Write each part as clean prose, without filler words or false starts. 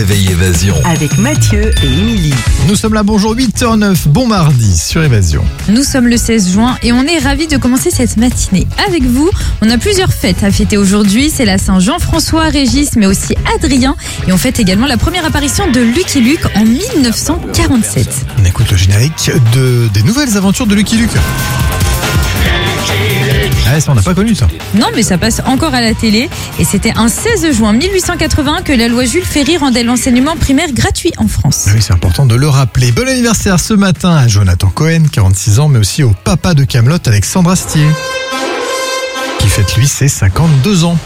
réveil Évasion. Avec Mathieu et Émilie. Nous sommes là, bonjour, 8h09, bon mardi sur Évasion. Nous sommes le 16 juin et on est ravis de commencer cette matinée avec vous. On a plusieurs fêtes à fêter aujourd'hui. C'est la Saint-Jean-François, Régis, mais aussi Adrien. Et on fête également la première apparition de Lucky Luke en 1947. On écoute le générique des nouvelles aventures de Lucky Luke. Ah, ça on n'a pas connu ça. Non, mais ça passe encore à la télé. Et c'était un 16 juin 1880 que la loi Jules Ferry rendait l'enseignement primaire gratuit en France. Oui, c'est important de le rappeler. Bon anniversaire ce matin à Jonathan Cohen, 46 ans, mais aussi au papa de Kaamelott, Alexandre Astier, qui fête lui ses 52 ans.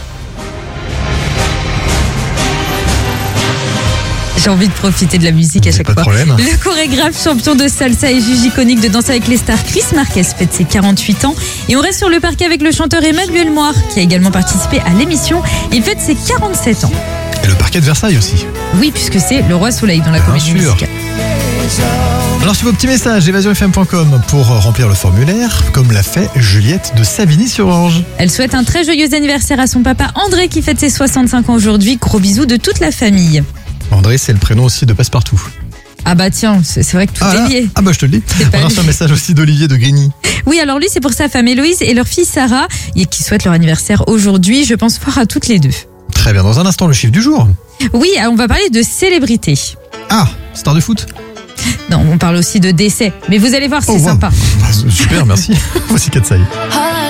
J'ai envie de profiter de la musique à chaque Pas de fois. problème. Le chorégraphe champion de salsa et juge iconique de Danser avec les stars, Chris Marquez, fête ses 48 ans. Et on reste sur le parquet avec le chanteur Emmanuel Moir, qui a également participé à l'émission. Il fête ses 47 ans. Et le parquet de Versailles aussi. Oui, puisque c'est le Roi Soleil dans la comédie sûr. musicale. Alors sur vos petits messages, évasionfm.com pour remplir le formulaire, comme l'a fait Juliette de Savigny-sur-Orge. Elle souhaite un très joyeux anniversaire à son papa André qui fête ses 65 ans aujourd'hui. Gros bisous de toute la famille. André, c'est le prénom aussi de Passepartout. Ah bah tiens, c'est vrai que tout est lié. Ah bah je te le dis. pas On a lui. un message aussi d'Olivier de Grigny. Oui, alors lui, c'est pour sa femme Héloïse et leur fille Sarah, et qui souhaitent leur anniversaire aujourd'hui. Je pense fort à toutes les deux. Très bien, dans un instant le chiffre du jour. Oui, on va parler de célébrités. Ah, star de foot. Non, on parle aussi de décès. Mais vous allez voir, c'est Oh, wow. sympa. Super, merci. Voici Katsai.